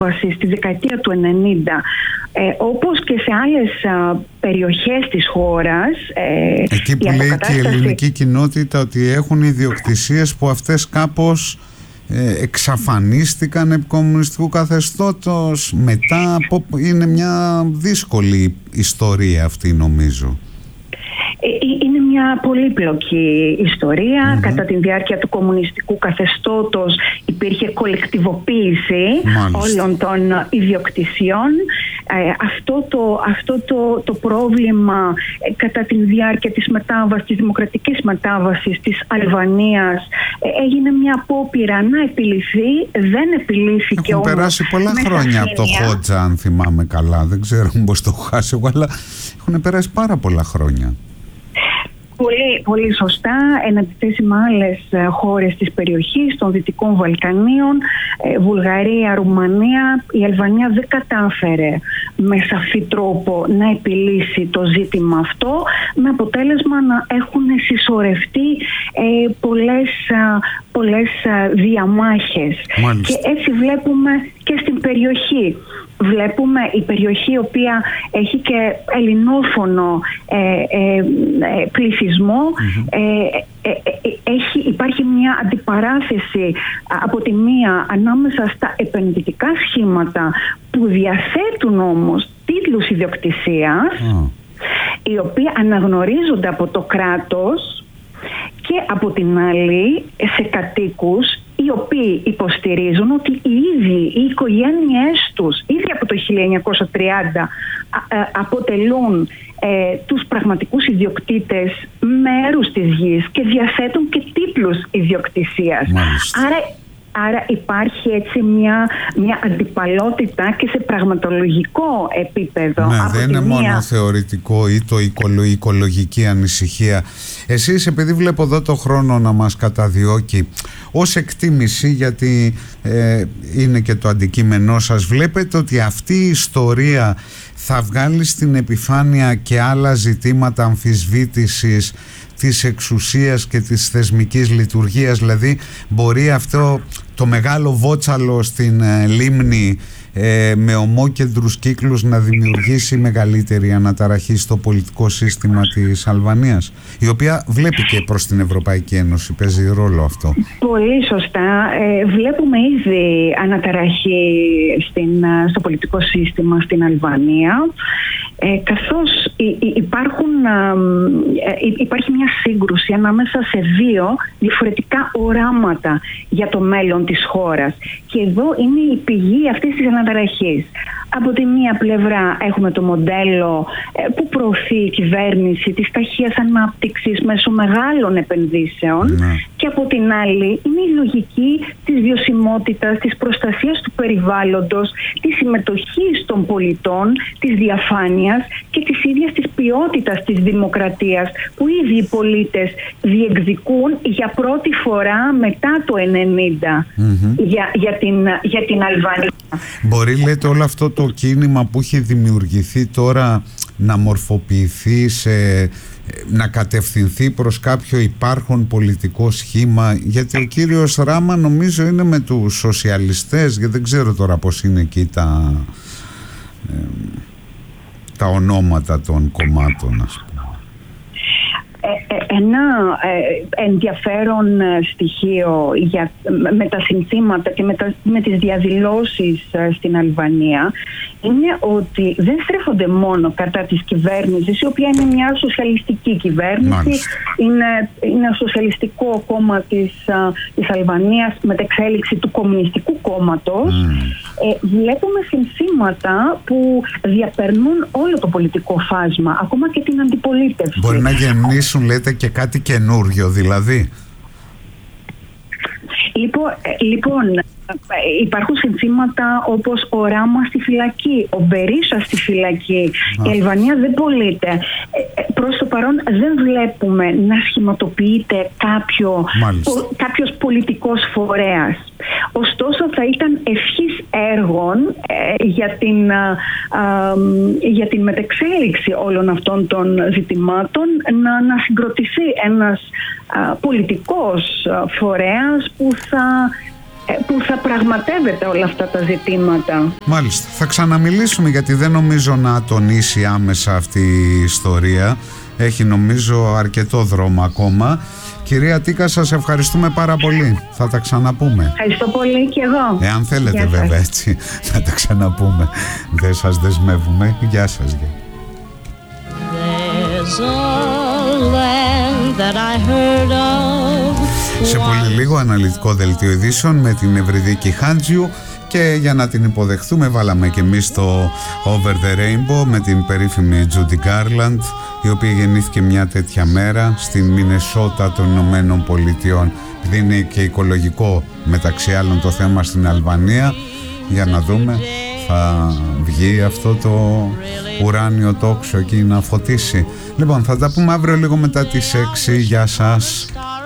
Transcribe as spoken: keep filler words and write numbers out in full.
στη δεκαετία του ενενήντα, ε, όπως και σε άλλες α, περιοχές της χώρας. Ε, Εκεί που η λέει αποκατάσταση... και η ελληνική κοινότητα ότι έχουν ιδιοκτησίες που αυτές κάπως ε, εξαφανίστηκαν επί κομμουνιστικού καθεστώτος. Μετά από... είναι μια δύσκολη ιστορία αυτή, νομίζω. Είναι μια πολύπλοκη ιστορία. Mm-hmm. Κατά τη διάρκεια του κομμουνιστικού καθεστώτος υπήρχε κολεκτιβοποίηση Μάλιστα. όλων των ιδιοκτησιών. Ε, αυτό το, αυτό το, το πρόβλημα ε, κατά τη διάρκεια της μετάβασης, της δημοκρατικής μετάβασης της Αλβανίας ε, έγινε μια απόπειρα να επιληθεί. Δεν επιλύθηκε όμως. Έχουν περάσει πολλά χρόνια από το Χότζα, αν θυμάμαι καλά. Δεν ξέρω πώς το χάσει εγώ, αλλά έχουν περάσει πάρα πολλά χρόνια. Πολύ, πολύ σωστά, εν αντιθέσει με άλλες χώρες της περιοχής, των Δυτικών Βαλκανίων, Βουλγαρία, Ρουμανία, η Αλβανία δεν κατάφερε με σαφή τρόπο να επιλύσει το ζήτημα αυτό, με αποτέλεσμα να έχουν συσσωρευτεί ε, πολλές, πολλές διαμάχες. Μάλιστα. Και έτσι βλέπουμε και στην περιοχή. Βλέπουμε η περιοχή, η οποία έχει και ελληνόφωνο ε, ε, ε, πληθυσμό, mm-hmm. ε, ε, ε, έχει, υπάρχει μια αντιπαράθεση από τη μία ανάμεσα στα επενδυτικά σχήματα που διαθέτουν όμως τίτλους ιδιοκτησίας, mm. οι οποίοι αναγνωρίζονται από το κράτος, και από την άλλη σε κατοίκους οι οποίοι υποστηρίζουν ότι οι ίδιοι, οι οικογένειές τους, ήδη από το χίλια εννιακόσια τριάντα αποτελούν ε, τους πραγματικούς ιδιοκτήτες μέρους της γης και διαθέτουν και τίτλους ιδιοκτησίας. Άρα, άρα υπάρχει έτσι μια, μια αντιπαλότητα και σε πραγματολογικό επίπεδο. Ναι, από δεν είναι μία... μόνο θεωρητικό ή το οικολο, η οικολογική ανησυχία. Εσείς, επειδή βλέπω εδώ το χρόνο να μας καταδιώκει, ως εκτίμηση, γιατί ε, είναι και το αντικείμενό σας, βλέπετε ότι αυτή η ιστορία θα βγάλει στην επιφάνεια και άλλα ζητήματα αμφισβήτησης της εξουσίας και της θεσμικής λειτουργίας? Δηλαδή μπορεί αυτό το μεγάλο βότσαλο στην ε, λίμνη ε, με ομόκεντρους κύκλους να δημιουργήσει μεγαλύτερη αναταραχή στο πολιτικό σύστημα της Αλβανίας, η οποία βλέπει και προς την Ευρωπαϊκή Ένωση, παίζει ρόλο αυτό? Πολύ σωστά. Ε, βλέπουμε ήδη αναταραχή στην, στο πολιτικό σύστημα στην Αλβανία, ε, καθώς υπάρχουν, ε, υπάρχει μια σύγκρουση ανάμεσα σε δύο διαφορετικά οράματα για το μέλλον της χώρας. Και εδώ είναι η πηγή αυτής της αναταραχής. Από τη μία πλευρά έχουμε το μοντέλο που προωθεί η κυβέρνηση της ταχείας ανάπτυξης μέσω μεγάλων επενδύσεων, ναι. και από την άλλη είναι η λογική της βιωσιμότητας, της προστασίας του περιβάλλοντος, της συμμετοχής των πολιτών, της διαφάνειας και της ίδιας της ποιότητας της δημοκρατίας, που ήδη οι πολίτες διεκδικούν για πρώτη φορά μετά το ενενήντα mm-hmm. για, για, την, για την Αλβανία. Μπορεί, λέτε, όλο αυτό το κίνημα που έχει δημιουργηθεί τώρα να μορφοποιηθεί, σε, να κατευθυνθεί προς κάποιο υπάρχον πολιτικό σχήμα? Γιατί ο κύριος Ράμα νομίζω είναι με τους σοσιαλιστές, γιατί δεν ξέρω τώρα πώς είναι εκεί τα, ε, τα ονόματα των κομμάτων, ας πούμε. Ένα ενδιαφέρον στοιχείο για, με τα συνθήματα και με, τα, με τις διαδηλώσεις στην Αλβανία είναι ότι δεν στρέφονται μόνο κατά της κυβέρνησης, η οποία είναι μια σοσιαλιστική κυβέρνηση, είναι, είναι ένα σοσιαλιστικό κόμμα της, της Αλβανίας με την εξέλιξη του κομμουνιστικού κόμματος. Mm. Ε, βλέπουμε συνθήματα που διαπερνούν όλο το πολιτικό φάσμα, ακόμα και την αντιπολίτευση. Μπορεί να γεννήσουν, λέτε, και κάτι καινούριο δηλαδή? Λοιπόν, λοιπόν υπάρχουν συνθήματα όπως ο Ράμα στη φυλακή, ο Μπερίσα στη φυλακή. Α. Η Αλβανία δεν πωλείται. Προς το παρόν δεν βλέπουμε να σχηματοποιείται κάποιο, ο, κάποιος πολιτικός φορέας. Ωστόσο θα ήταν ευχής έργων ε, για, την, ε, ε, για την μετεξέλιξη όλων αυτών των ζητημάτων να, να συγκροτηθεί ένας ε, πολιτικός φορέας που θα που θα πραγματεύεται όλα αυτά τα ζητήματα. Μάλιστα. Θα ξαναμιλήσουμε, γιατί δεν νομίζω να τονίσει άμεσα αυτή η ιστορία. Έχει νομίζω αρκετό δρόμο ακόμα. Κυρία Τίκα, σας ευχαριστούμε πάρα πολύ. Θα τα ξαναπούμε. Ευχαριστώ πολύ και εγώ. Εάν θέλετε βέβαια, έτσι, θα τα ξαναπούμε. Δεν σας δεσμεύουμε. Γεια σας. Γεια. Σε πολύ λίγο αναλυτικό δελτίο ειδήσεων με την Ευρυδίκη Χάντζιου, και για να την υποδεχθούμε βάλαμε και εμείς το Over the Rainbow με την περίφημη Judy Garland, η οποία γεννήθηκε μια τέτοια μέρα στην Μινεσότα των Ηνωμένων Πολιτειών. Επειδή είναι και οικολογικό μεταξύ άλλων το θέμα στην Αλβανία, για να δούμε, θα βγει αυτό το ουράνιο τόξο εκεί να φωτίσει. Λοιπόν, θα τα πούμε αύριο λίγο μετά τις έξι. Γεια σας.